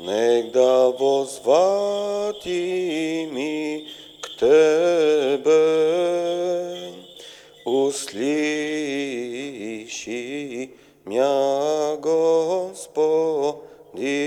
Негда возвати ми к Тебе, услыши мя, Господи,